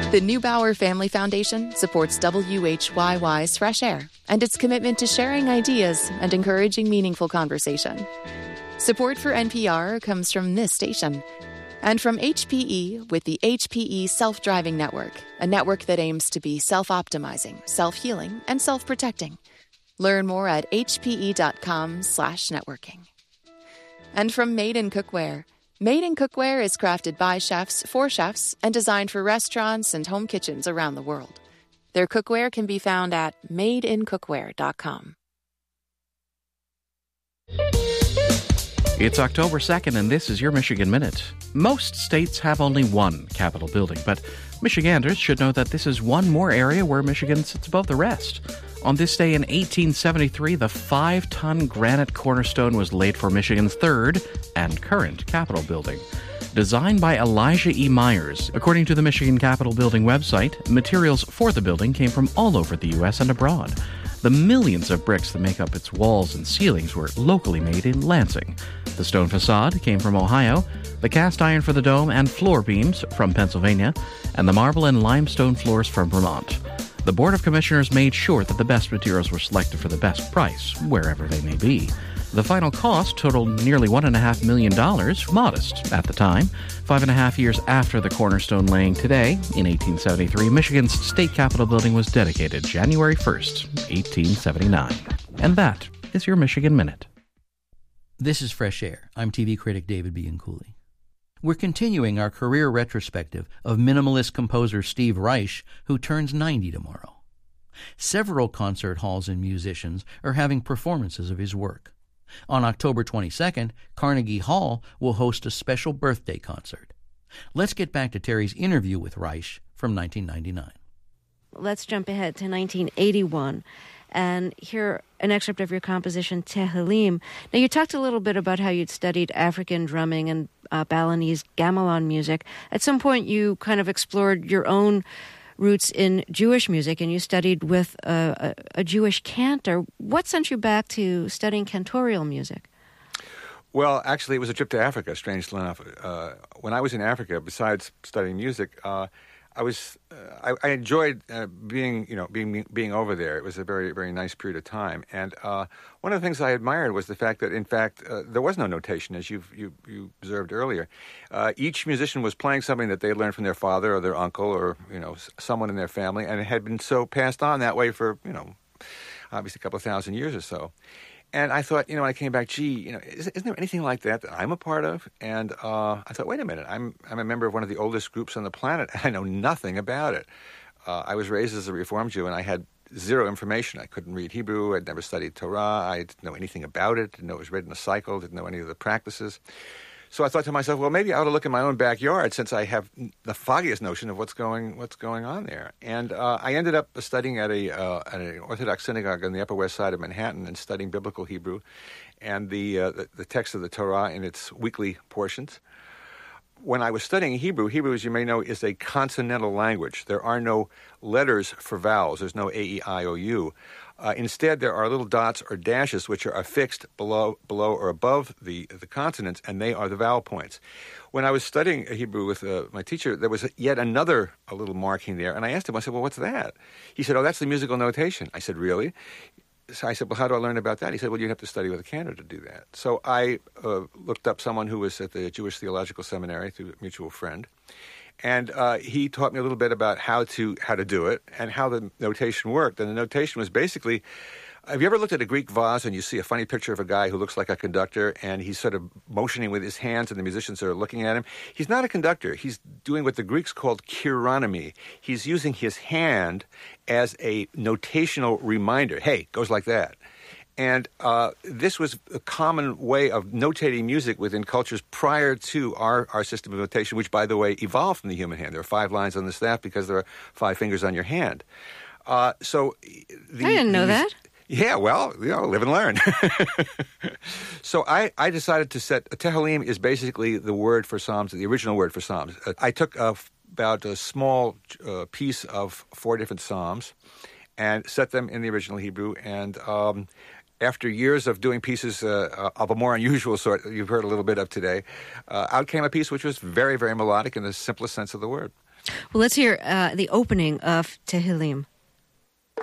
The Neubauer Family Foundation supports WHYY's Fresh Air and its commitment to sharing ideas and encouraging meaningful conversation. Support for NPR comes from this station and from HPE with the HPE Self-Driving Network, a network that aims to be self-optimizing, self-healing, and self-protecting. Learn more at hpe.com/networking. And from Made in Cookware. Made in Cookware is crafted by chefs for chefs and designed for restaurants and home kitchens around the world. Their cookware can be found at madeincookware.com. It's October 2nd, and this is your Michigan Minute. Most states have only one Capitol building, but Michiganders should know that this is one more area where Michigan sits above the rest. On this day in 1873, the 5-ton granite cornerstone was laid for Michigan's third and current Capitol building. Designed by Elijah E. Myers, according to the Michigan Capitol Building website, materials for the building came from all over the U.S. and abroad. The millions of bricks that make up its walls and ceilings were locally made in Lansing. The stone facade came from Ohio, the cast iron for the dome and floor beams from Pennsylvania, and the marble and limestone floors from Vermont. The Board of Commissioners made sure that the best materials were selected for the best price, wherever they may be. The final cost totaled nearly $1.5 million, modest at the time. 5.5 years after the cornerstone laying today, in 1873, Michigan's state capitol building was dedicated January 1st, 1879. And that is your Michigan Minute. This is Fresh Air. I'm TV critic David Bianculli. We're continuing our career retrospective of minimalist composer Steve Reich, who turns 90 tomorrow. Several concert halls and musicians are having performances of his work. On October 22nd, Carnegie Hall will host a special birthday concert. Let's get back to Terry's interview with Reich from 1999. Let's jump ahead to 1981 and hear an excerpt of your composition, Tehillim. Now, you talked a little bit about how you'd studied African drumming and Balinese gamelan music. At some point, you kind of explored your own roots in Jewish music, and you studied with a Jewish cantor. What sent you back to studying cantorial music? Well, actually, it was a trip to Africa, strangely enough. When I was in Africa, besides studying music, I enjoyed being over there. It was a very, very nice period of time. And one of the things I admired was the fact that, in fact, there was no notation, as you observed earlier. Each musician was playing something that they had learned from their father or their uncle or, someone in their family, and it had been so passed on that way for, obviously a couple of thousand years or so. And I thought, when I came back, isn't there anything like that I'm a part of? And I thought, wait a minute, I'm a member of one of the oldest groups on the planet, and I know nothing about it. I was raised as a Reform Jew, and I had zero information. I couldn't read Hebrew. I'd never studied Torah. I didn't know anything about it. Didn't know it was read in a cycle. Didn't know any of the practices. So I thought to myself, well, maybe I ought to look in my own backyard since I have the foggiest notion of what's going on there. And I ended up studying at an Orthodox synagogue on the Upper West Side of Manhattan and studying biblical Hebrew and the text of the Torah in its weekly portions. When I was studying Hebrew, as you may know, is a consonantal language. There are no letters for vowels. There's no A, E, I, O, U. Instead, there are little dots or dashes which are affixed below or above the consonants, and they are the vowel points. When I was studying Hebrew with my teacher, there was yet another little marking there, and I asked him, I said, well, what's that? He said, oh, that's the musical notation. I said, really? So I said, well, how do I learn about that? He said, well, you'd have to study with a cantor to do that. So I looked up someone who was at the Jewish Theological Seminary through a mutual friend, and he taught me a little bit about how to do it and how the notation worked. And the notation was basically, have you ever looked at a Greek vase and you see a funny picture of a guy who looks like a conductor and he's sort of motioning with his hands and the musicians are looking at him? He's not a conductor. He's doing what the Greeks called chironomy. He's using his hand as a notational reminder. Hey, goes like that. And this was a common way of notating music within cultures prior to our system of notation, which, by the way, evolved from the human hand. There are 5 lines on the staff because there are 5 fingers on your hand. I didn't know that. Yeah, well, live and learn. So I decided to set, Tehillim is basically the word for Psalms, the original word for Psalms. I took about a small piece of 4 different Psalms and set them in the original Hebrew, and after years of doing pieces of a more unusual sort that you've heard a little bit of today, out came a piece which was very, very melodic in the simplest sense of the word. Well, let's hear the opening of Tehillim.